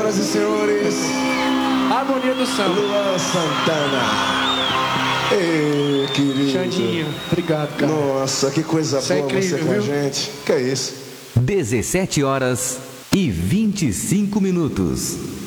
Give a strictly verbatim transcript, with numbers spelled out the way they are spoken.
Senhoras e senhores, Harmonia do Samba. Luan Santana. Ei, querido. Xandinho, obrigado, cara. Nossa, que coisa Isso é boa incrível, você com a viu? gente. Que é isso? dezessete horas e vinte e cinco minutos.